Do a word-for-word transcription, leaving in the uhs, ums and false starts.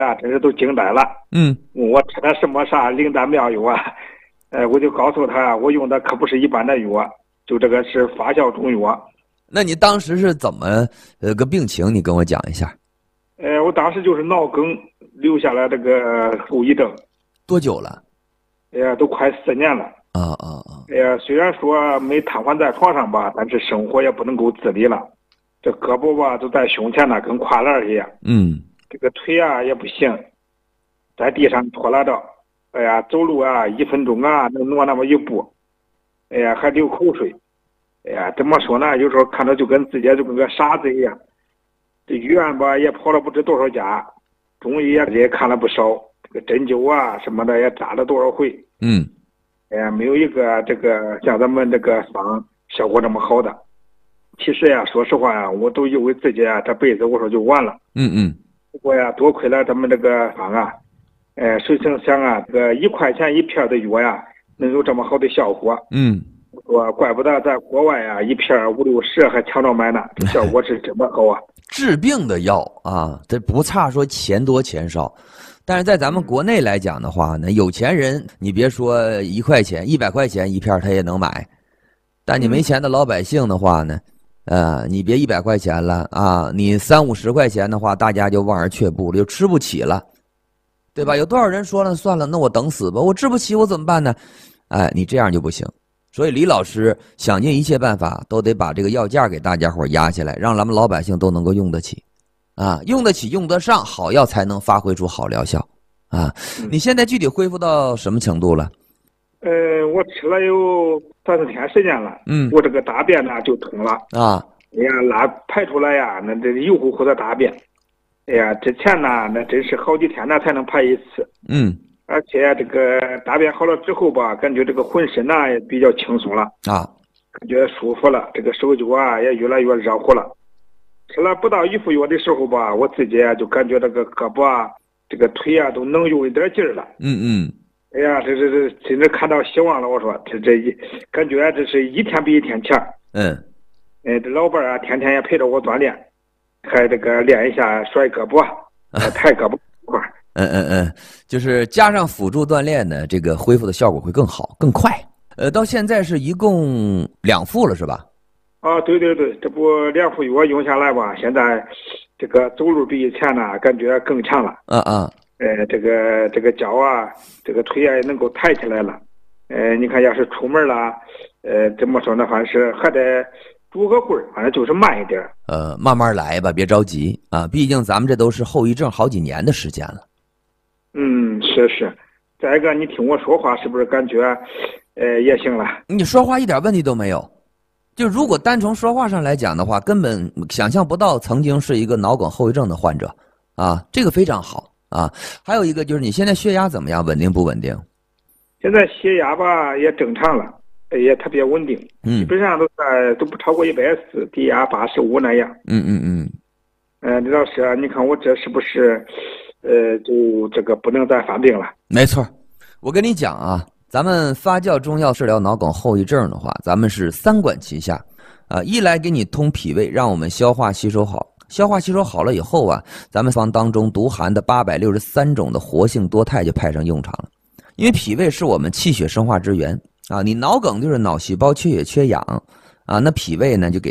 啊，真是都惊呆了。 嗯， 我吃的什么啥灵丹妙药啊？呃，我就告诉他，我用的可不是一般的药，就这个是发酵中药。 那你当时是怎么呃个病情？你跟我讲一下。 呃，我当时就是脑梗留下了这个后遗症。 多久了？ 哎呀，都快四年了。 啊啊啊！ 哎呀，虽然说没瘫痪在床上吧，但是生活也不能够自理了。这胳膊吧都在胸前呢，跟跨栏一样。 嗯。 这个腿啊也不行，在地上拖拉着。哎呀，走路啊一分钟啊能挪那么一步。哎呀，还流口水。哎呀，怎么说呢？有时候看着就跟自己就跟个傻子一样。这医院吧也跑了不知多少家，中医也也看了不少，这个针灸啊什么的也扎了多少回。 嗯。 哎呀，没有一个这个像咱们这个方效果这么好的。其实呀，说实话呀，我都以为自己啊这辈子我说就完了。 嗯嗯。 不过呀，多亏了咱们这个方啊，呃，谁成想啊，这个一块钱一片的药呀，能有这么好的效果。 嗯。 我怪不得在国外啊，一片五六十还抢着买呢，这效果是这么好啊！ 治病的药啊，这不差说钱多钱少。但是在咱们国内来讲的话呢，有钱人你别说一块钱、一百块钱一片他也能买，但你没钱的老百姓的话呢，呃，你别一百块钱了啊，你三五十块钱的话，大家就望而却步了，就吃不起了，对吧？有多少人说了算了，那我等死吧，我治不起我怎么办呢？哎，你这样就不行。所以李老师想尽一切办法，都得把这个药价给大家伙压下来，让咱们老百姓都能够用得起。啊，用得起用得上，好药才能发挥出好疗效啊！你现在具体恢复到什么程度了？ 呃，我吃了有三四天时间了， 嗯， 我这个大便呢就通了啊， 哎呀，拉排出来呀，那这油乎乎的大便，哎呀，之前呢那真是好几天呢才能排一次， 嗯， 而且这个大便好了之后吧，感觉这个浑身呢也比较轻松了啊， 感觉舒服了，这个手脚啊也越来越热乎了。吃了不到一副药的时候吧，我自己就感觉这个胳膊啊、这个腿啊都能用一点劲儿了。 嗯嗯。 哎呀，这这这真是看到希望了。我说这这一感觉这是一天比一天强。 嗯。 哎，这老伴儿啊，天天也陪着我锻炼，还这个练一下甩胳膊、抬胳膊块。 嗯嗯嗯，就是加上辅助锻炼呢，这个恢复的效果会更好、更快。呃，到现在是一共两副了，是吧？ 啊，对对对，这不两副药用下来吧，现在这个走路比以前呢感觉更强了。 嗯嗯。 呃，这个这个脚啊，这个腿啊也能够抬起来了。呃，你看要是出门了，呃，怎么说呢？反正是还得拄个棍儿，反正就是慢一点。 呃，慢慢来吧，别着急啊，毕竟咱们这都是后遗症好几年的时间了。 嗯，是是。再一个，你听我说话是不是感觉，呃，也行了？ 你说话一点问题都没有。就如果单从说话上来讲的话，根本想象不到曾经是一个脑梗后遗症的患者啊，这个非常好啊。还有一个就是你现在血压怎么样？稳定不稳定？ 现在血压吧也正常了，也特别稳定， 嗯， 基本上都在都不超过一百四，低压八十五那样。 嗯嗯嗯。 呃，李老师，你看我这是不是，呃，就这个不能再犯病了？ 没错，我跟你讲啊。咱们发酵中药治疗脑梗后遗症的话，咱们是三管齐下，啊，一来给你通脾胃，让我们消化吸收好，消化吸收好了以后啊，咱们方当中独含的八百六十三种的活性多肽就派上用场了。因为脾胃是我们气血生化之源啊，你脑梗就是脑细胞缺血缺氧啊，那脾胃呢就给